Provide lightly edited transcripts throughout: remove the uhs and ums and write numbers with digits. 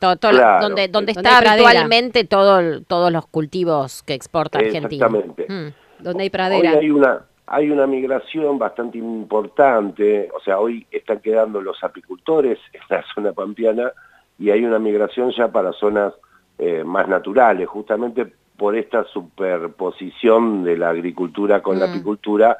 Claro, donde está hay pradera. habitualmente todos los cultivos que exporta Argentina. exactamente. Donde hay Hoy pradera. hay una migración bastante importante, o sea, hoy están quedando los apicultores en la zona pampeana y hay una migración ya para zonas más naturales, justamente por esta superposición de la agricultura con la apicultura.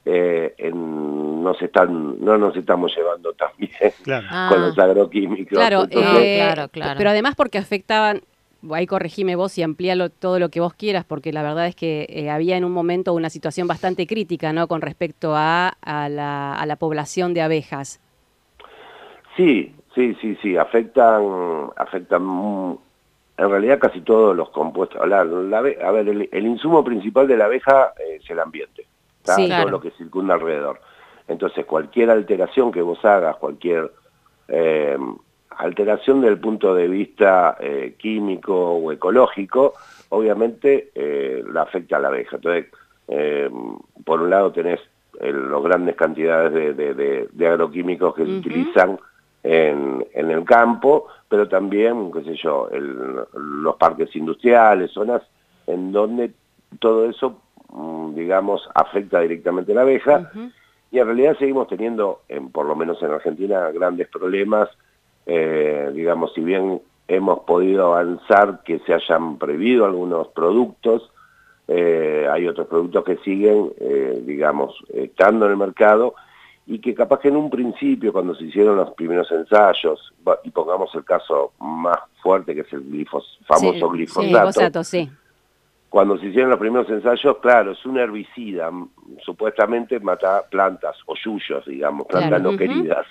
No nos estamos llevando tan bien con los agroquímicos. Claro, Entonces, claro. Pero además porque afectaban, ahí corregime vos y amplíalo todo lo que vos quieras, porque la verdad es que había en un momento una situación bastante crítica, ¿no? Con respecto a la población de abejas. sí, afectan en realidad casi todos los compuestos. A ver, el insumo principal de la abeja es el ambiente, ¿tá? Sí, Todo claro. lo que circunda alrededor. Entonces, cualquier alteración que vos hagas, cualquier alteración desde el punto de vista químico o ecológico, obviamente la afecta a la abeja. Entonces, por un lado tenés las grandes cantidades de agroquímicos que se utilizan en el campo, pero también, qué sé yo, los parques industriales, zonas en donde todo eso, digamos, afecta directamente a la abeja. Y en realidad seguimos teniendo, por lo menos en Argentina, grandes problemas. Digamos, si bien hemos podido avanzar que se hayan prohibido algunos productos, hay otros productos que siguen, digamos, estando en el mercado y que capaz que en un principio, cuando se hicieron los primeros ensayos, y pongamos el caso más fuerte, que es el famoso glifosato, Sí. cuando se hicieron los primeros ensayos, claro, es un herbicida, supuestamente mata plantas, o yuyos, digamos, plantas no queridas.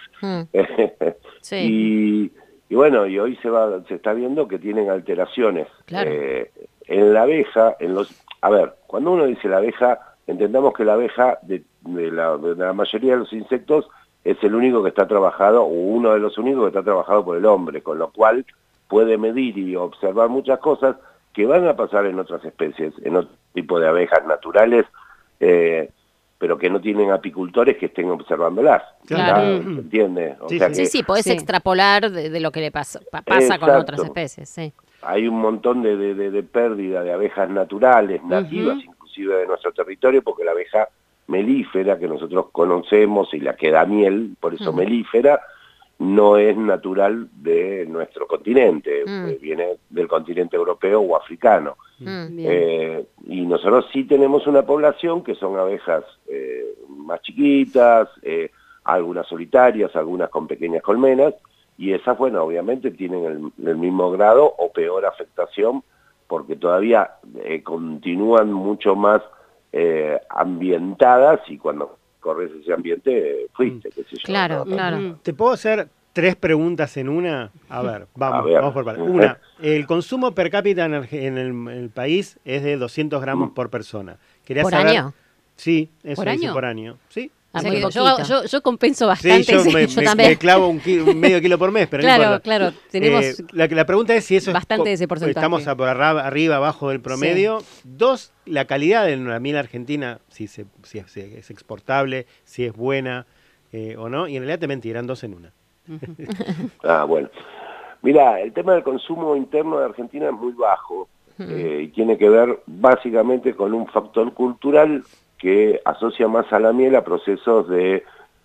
Sí. Y bueno, y hoy se está viendo que tienen alteraciones. Claro. En la abeja, a ver, cuando uno dice la abeja, entendamos que la abeja, de la mayoría de los insectos, es el único que está trabajado, o uno de los únicos que está trabajado por el hombre, con lo cual puede medir y observar muchas cosas que van a pasar en otras especies, en otro tipo de abejas naturales, pero que no tienen apicultores que estén observándolas. Claro. ¿Se entiende? O Sí, sea sí. que Podés extrapolar de lo que le pasa con otras especies, sí. hay un montón de pérdida de abejas naturales, nativas inclusive de nuestro territorio, porque la abeja melífera que nosotros conocemos y la que da miel, por eso melífera, no es natural de nuestro continente, viene del continente europeo o africano. Y nosotros sí tenemos una población que son abejas más chiquitas, algunas solitarias, algunas con pequeñas colmenas, y esas, bueno, obviamente tienen el mismo grado o peor afectación, porque todavía continúan mucho más ambientadas, y cuando corres ese ambiente, fuiste, qué sé yo. Claro, ¿no? claro. ¿Te puedo hacer 3 preguntas en una? A ver, vamos por partes. Una, el consumo per cápita en el país es de 200 gramos por persona. Quería ¿Por saber, año? Sí, eso ¿Por dice año? por año. Sí. O sea Muy que poquito. yo compenso bastante. Sí, yo también. me clavo medio kilo por mes, pero no importa. Claro, tenemos la pregunta es si eso bastante de es... ese porcentaje. Estamos arriba, abajo del promedio. Sí. 2, la calidad de la miel argentina, si es exportable, si es buena o no. Y en realidad te mentirán 2 en una. Bueno. Mira, el tema del consumo interno de Argentina es muy bajo y tiene que ver básicamente con un factor cultural que asocia más a la miel a procesos de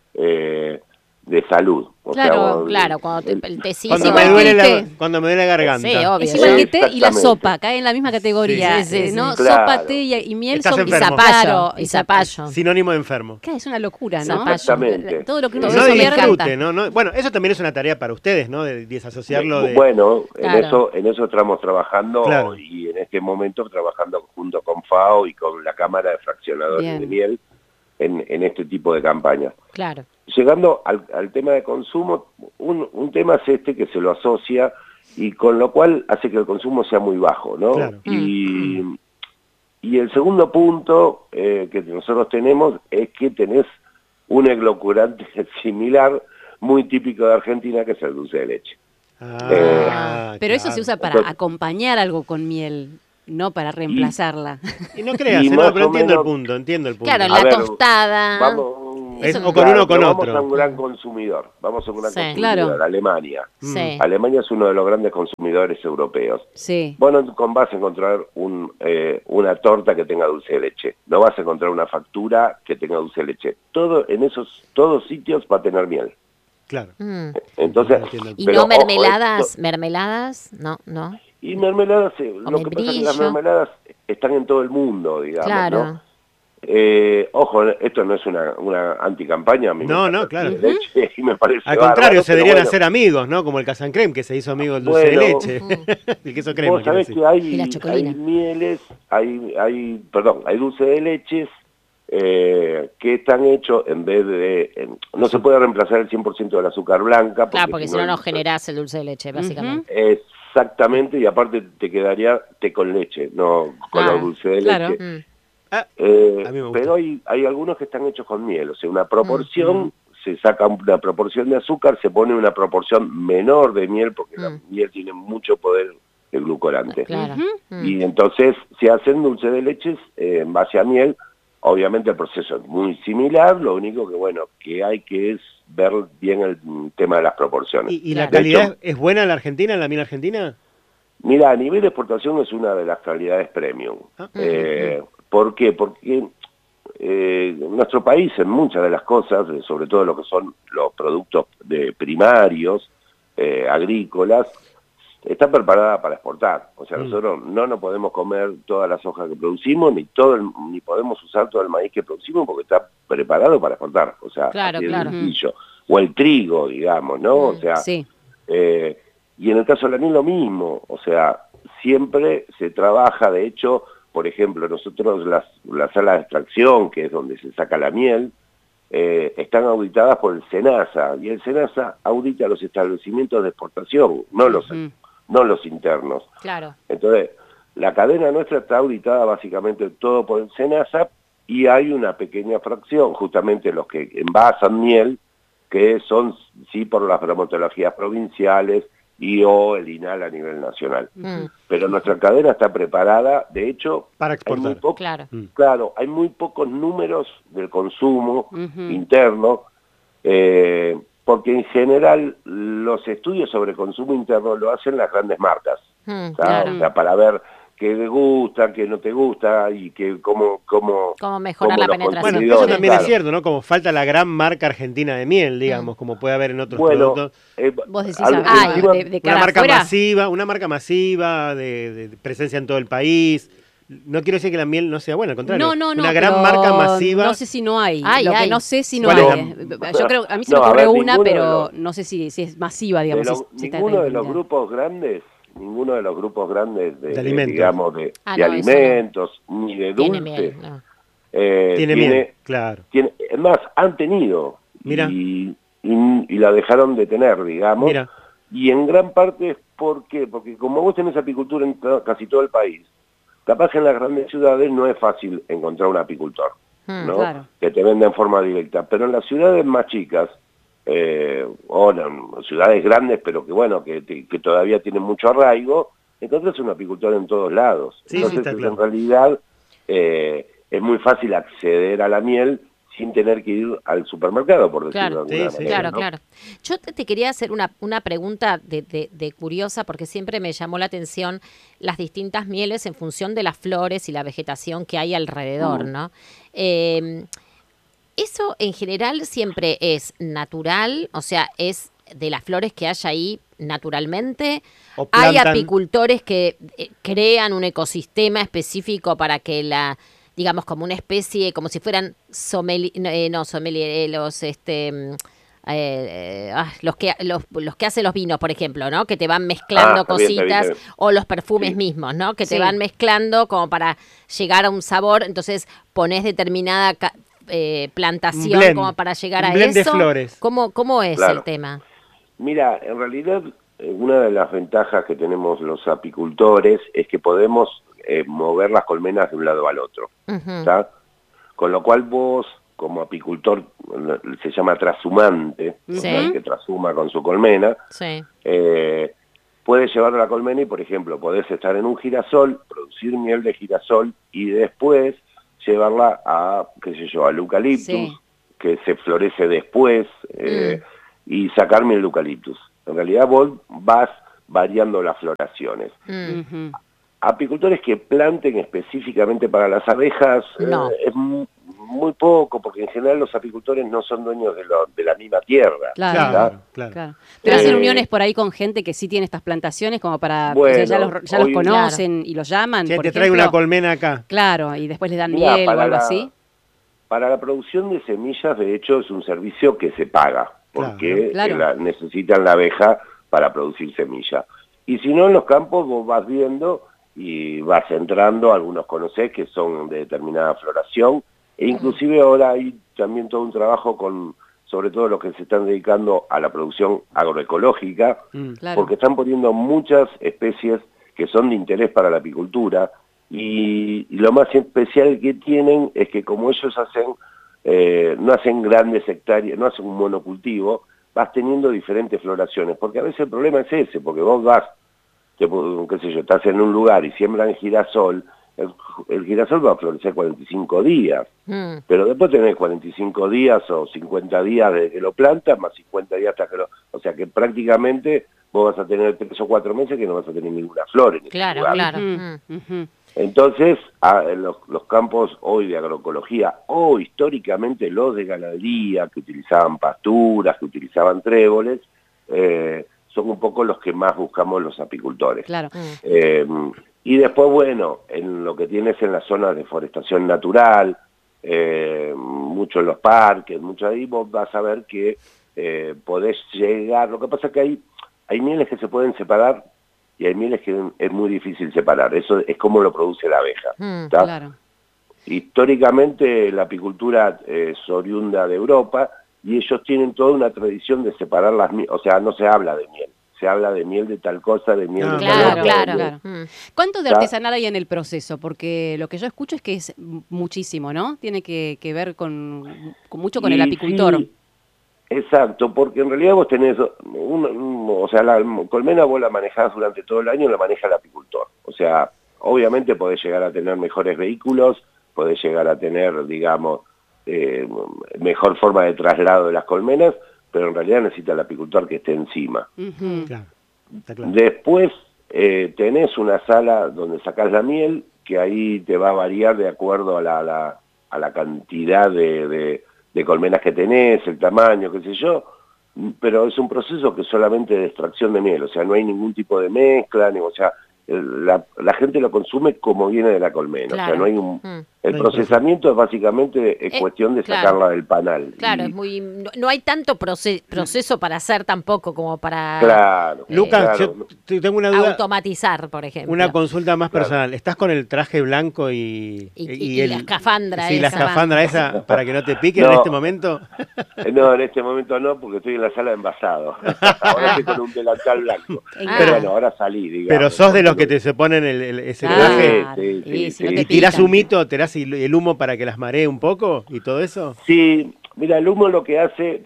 salud. Claro, cuando el tecito... Cuando me duele la garganta. Sí, obvio. Es igual que té y la sopa, cae en la misma categoría. Sí, ¿no? Claro. Sopa, té y miel Estás son enfermo. Y zapallo. Sinónimo de enfermo. Claro, es una locura, ¿no? Exactamente. Todo lo que uno Todo No eso de me disfrute, encanta. ¿no? Bueno, eso también es una tarea para ustedes, ¿no? De desasociarlo de... Bueno, Claro. en eso estamos trabajando, Claro. y en este momento trabajando junto con FAO y con la Cámara de Fraccionadores Bien. de Miel en este tipo de campañas. Claro. Llegando al tema de consumo, un tema es este que se lo asocia y con lo cual hace que el consumo sea muy bajo, ¿no? Claro. Y el segundo punto que nosotros tenemos es que tenés un edulcorante similar, muy típico de Argentina, que es el dulce de leche. Pero eso se usa para Entonces, acompañar algo con miel, no para reemplazarla. Y no creas, Y no, más pero o entiendo menos- el punto. Claro, A la ver, tostada. o con uno o con vamos otro. a un gran consumidor, vamos a un gran Sí. consumidor, Claro. Alemania. Sí. Alemania es uno de los grandes consumidores europeos. Sí. Bueno, vas a encontrar una torta que tenga dulce de leche. No vas a encontrar una factura que tenga dulce de leche. Todos sitios va a tener miel. Claro. Entonces, Entiendo. Y pero, no ojo, mermeladas, mermeladas, no, no. y mermeladas, lo que pasa es que las membrillo. mermeladas están en todo el mundo, digamos, Claro. ¿no? Ojo, esto no es una anticampaña. A mí No, me no, encanta claro. el dulce de leche y me parece Al bárbaro, contrario, se pero deberían bueno, hacer amigos, ¿no? Como el Casancrem, que se hizo amigo del dulce de Bueno, leche. El queso crema, Vos quiero sabés decir. que Y la hay chocolina. mieles, hay dulce de leches que están hechos en vez de... no se puede reemplazar el 100% del azúcar blanca. Claro, porque si no, el- no generás el dulce de leche, básicamente. Exactamente, y aparte te quedaría té con leche, no con Ah, dulce de claro. leche. Mm. Ah, a mí me gusta. Pero hay algunos que están hechos con miel, o sea, una proporción, se saca una proporción de azúcar, se pone una proporción menor de miel, porque la miel tiene mucho poder de glucolante. Claro. Mm. Y entonces se hacen dulce de leches en base a miel. Obviamente el proceso es muy similar, lo único que, bueno, que hay que es ver bien el tema de las proporciones. ¿Y la Claro. calidad De hecho, es buena en la Argentina, en la miel argentina? mira, a nivel de exportación es una de las calidades premium. Ah. ¿Por qué? Porque nuestro país en muchas de las cosas, sobre todo lo que son los productos primarios, agrícolas, está preparada para exportar. O sea, nosotros no nos podemos comer todas las hojas que producimos, ni podemos usar todo el maíz que producimos porque está preparado para exportar. O sea, Claro, así de claro. sencillo. O el trigo, digamos, ¿no? O sea, Sí. y en el caso de la miel lo mismo. O sea, siempre se trabaja, de hecho, por ejemplo, nosotros las salas de extracción, que es donde se saca la miel, están auditadas por el SENASA, y el SENASA audita los establecimientos de exportación, no los internos. Claro. Entonces, la cadena nuestra está auditada básicamente todo por el SENASA, y hay una pequeña fracción, justamente los que envasan miel, que son sí por las bromatologías provinciales o el INAL a nivel nacional. Pero nuestra cadena está preparada, de hecho, Para hay exportar. Claro. hay muy pocos números del consumo interno, porque en general los estudios sobre consumo interno lo hacen las grandes marcas, Claro. o sea, para ver qué te gusta, qué no te gusta y cómo mejorar la los penetración. Bueno, consumidores, eso también claro. es cierto, ¿no? Como falta la gran marca argentina de miel, digamos, como puede haber en otros Bueno, productos. Vos decís, encima- de cara afuera. Una marca masiva de presencia en todo el país. No quiero decir que la miel no sea buena, al contrario. No, Una gran pero marca masiva. No sé si no hay. Hay, Lo que hay. no sé si no ¿Cuál hay. es Yo creo, a mí se No, me a ocurre ver, una, ninguno de pero los- no sé si es masiva, digamos. si está ninguno de los regular. grupos grandes, ninguno de los grupos grandes De alimentos. digamos, de Ah, no, eso alimentos, ni de Tiene dulces, miel, no. Tiene miel, claro. es más, han tenido Mira. y la dejaron de tener, digamos, Mira. y en gran parte es porque como vos tenés apicultura en casi todo el país, capaz que en las grandes ciudades no es fácil encontrar un apicultor, ¿no? Claro. Que te venda en forma directa, pero en las ciudades más chicas, o en ciudades grandes, pero que bueno, que todavía tienen mucho arraigo, entonces un apicultor en todos lados. Sí, Entonces, está claro. en realidad, es muy fácil acceder a la miel sin tener que ir al supermercado, por decirlo Claro, de alguna sí, manera. Claro, ¿no? claro. Yo te quería hacer una pregunta de curiosa, porque siempre me llamó la atención las distintas mieles en función de las flores y la vegetación que hay alrededor, ¿no? Eso en general siempre es natural, o sea, es de las flores que hay ahí naturalmente. O Hay plantan- apicultores que crean un ecosistema específico para que digamos, como una especie, como si fueran los que hacen los vinos, por ejemplo, ¿no? Que te van mezclando Está bien, cositas, está bien. o los perfumes Sí. mismos, ¿no? Que te Sí. van mezclando como para llegar a un sabor, entonces pones determinada plantación Un blend, como para llegar un a blend de eso. flores. ¿Cómo es Claro. el tema? Mira, en realidad una de las ventajas que tenemos los apicultores es que podemos mover las colmenas de un lado al otro, Ujú. ¿tá? Con lo cual vos, como apicultor, se llama trashumante, o sea, el que trashuma con su colmena, Sí. puedes llevar la colmena y, por ejemplo, podés estar en un girasol, producir miel de girasol y después llevarla a, qué sé yo, al eucaliptus, Sí. que se florece después, y sacar miel de eucaliptus. En realidad vos vas variando las floraciones. Apicultores que planten específicamente para las abejas es muy poco, porque en general los apicultores no son dueños de la misma tierra. Claro. Pero hacen uniones por ahí con gente que sí tiene estas plantaciones, como para... Bueno, ya los conocen y los llaman, Che, por te ejemplo. traigo una colmena acá. Claro, y después les dan Mirá, miel o algo así. Para la producción de semillas, de hecho, es un servicio que se paga, porque necesitan la abeja para producir semilla. Y si no, en los campos vos vas viendo y vas entrando, algunos conocés que son de determinada floración, e inclusive ahora hay también todo un trabajo sobre todo los que se están dedicando a la producción agroecológica, porque están poniendo muchas especies que son de interés para la apicultura, y lo más especial que tienen es que como ellos no hacen grandes hectáreas, no hacen un monocultivo, vas teniendo diferentes floraciones, porque a veces el problema es ese, porque vos vas, qué sé yo, estás en un lugar y siembran girasol, el girasol va a florecer 45 días, pero después tenés 45 días o 50 días desde que lo plantas, más 50 días hasta que o sea que prácticamente vos vas a tener 3 o 4 meses que no vas a tener ninguna flor en ese lugar. Entonces, los campos hoy de agroecología, o históricamente los de ganadería, que utilizaban pasturas, que utilizaban tréboles, son un poco los que más buscamos los apicultores. Y después, bueno, en lo que tienes en las zonas de forestación natural, mucho en los parques, mucho ahí, vos vas a ver que podés llegar. Lo que pasa es que hay mieles que se pueden separar y hay mieles que es muy difícil separar. Eso es como lo produce la abeja. Históricamente la apicultura es oriunda de Europa y ellos tienen toda una tradición de separar las mieles. O sea, no se habla de miel, se habla de miel de tal cosa, de miel de tal otra. ¿Cuánto de artesanal hay en el proceso? Porque lo que yo escucho es que es muchísimo, ¿no? Tiene que ver con mucho con el apicultor. Sí. Exacto, porque en realidad vos tenés, o sea, la colmena vos la manejás durante todo el año, la maneja el apicultor. O sea, obviamente podés llegar a tener mejores vehículos, podés llegar a tener, digamos, mejor forma de traslado de las colmenas, pero en realidad necesita el apicultor que esté encima. Está claro. Después tenés una sala donde sacás la miel, que ahí te va a variar de acuerdo a la cantidad de colmenas que tenés, el tamaño, qué sé yo, pero es un proceso que es solamente de extracción de miel, o sea, no hay ningún tipo de mezcla, o sea, la gente lo consume como viene de la colmena, o sea, no hay el procesamiento es básicamente cuestión de sacarla del panal. Claro, no hay tanto proceso para hacer tampoco como para Lucas, yo tengo una duda. Automatizar, por ejemplo. Una consulta más personal. ¿Estás con el traje blanco y la escafandra la escafandra esa para que no te pique en este momento? No, en este momento no, porque estoy en la sala de envasado. Ahora estoy con un delantal blanco. Pero bueno, ahora salí, digamos. Pero sos de los que se ponen ese traje y tirás humito, tirás el humo para que las maree un poco y todo eso. Sí, mira, el humo lo que hace,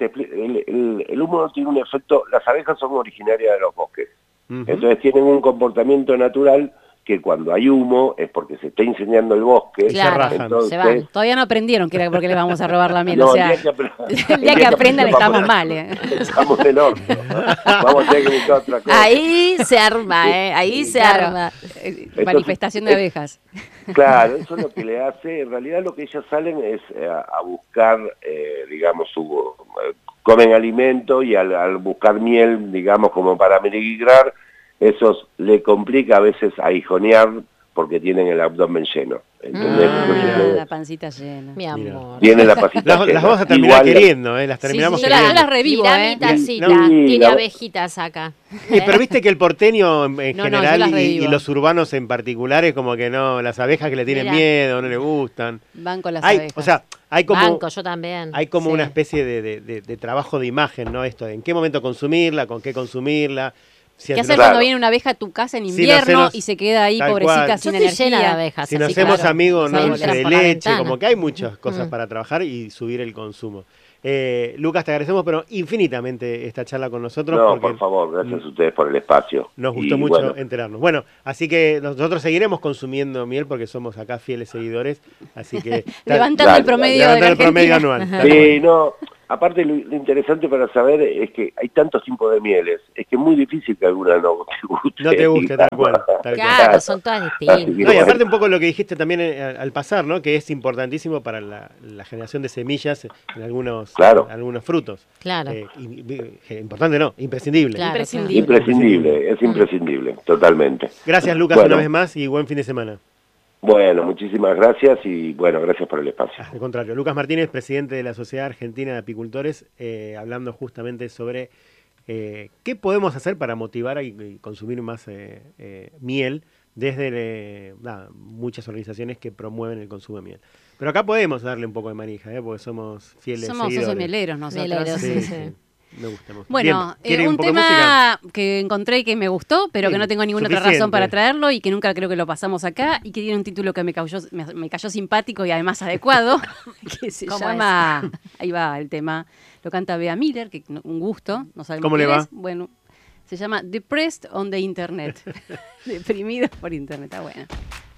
el humo tiene un efecto, las abejas son originarias de los bosques, entonces tienen un comportamiento natural que cuando hay humo es porque se está incendiando el bosque. Entonces, se van. Todavía no aprendieron que era porque les vamos a robar la miel. No, o sea, el día que aprendan estamos mal. Estamos en horno. Vamos a tener que buscar otra cosa. Ahí se arma, ahí se arma. Manifestación de abejas. Claro, eso es lo que le hace. En realidad lo que ellas salen es a buscar, digamos, comen alimento y al buscar miel, digamos, como para meligrar, eso le complica a veces aguijonear porque tienen el abdomen lleno. La pancita llena. Mi amor. Tiene la pancita llena. Las vamos a terminar queriendo, las terminamos queriendo. Yo las revivo, mi tacita, tiene abejitas acá. Pero viste que el porteño en general y los urbanos en particular es como que no, las abejas que le tienen miedo, no le gustan. Van con las abejas. O sea, hay como, yo también. Hay como una especie de trabajo de imagen, ¿no? Esto, en qué momento consumirla, con qué consumirla. ¿Qué hacer cuando viene una abeja a tu casa en invierno y se queda ahí, pobrecita, sin energía? Llena de abejas. Si nos hacemos amigos, no dulce de leche, como que hay muchas cosas para trabajar y subir el consumo. Lucas, te agradecemos, pero infinitamente esta charla con nosotros. No, porque por favor, gracias a ustedes por el espacio. nos gustó Y mucho bueno, enterarnos. Bueno, así que nosotros seguiremos consumiendo miel porque somos acá fieles seguidores. Así que Levantando el promedio levantando de el promedio Argentina. anual. tal sí, cual. no, aparte lo interesante para saber es que hay tantos tipos de mieles, es que es muy difícil que alguna no te guste. No te guste, tal cual. Tal cual. Claro, son todas Así distintas. que No, y bueno. aparte un poco lo que dijiste también al pasar, ¿no? Que es importantísimo para la generación de semillas en algunos, Claro. algunos frutos. Claro. Importante no, imprescindible. Claro, Imprescindible. Imprescindible, es imprescindible, totalmente. Gracias Lucas Bueno. una vez más y buen fin de semana. Bueno, muchísimas gracias y bueno, gracias por el espacio. Al contrario, Lucas Martínez, presidente de la Sociedad Argentina de Apicultores, hablando justamente sobre qué podemos hacer para motivar y consumir más miel desde muchas organizaciones que promueven el consumo de miel. Pero acá podemos darle un poco de manija, porque somos fieles Somos seguidores. mieleros nosotros. Mieleros, Sí, sí, sí. sí. Me gusta, me gusta. Bueno, Bien, ¿quiere un poco de tema que encontré y que me gustó, pero Sí, que no tengo ninguna otra suficiente. razón para traerlo y que nunca creo que lo pasamos acá y que tiene un título que me cayó simpático y además adecuado, que se ¿Cómo llama, ahí va el tema, lo canta Bea Miller, que un gusto, no sabemos ¿Cómo le quién va? es. Bueno, se llama Depressed on the Internet, deprimido por Internet, está bueno.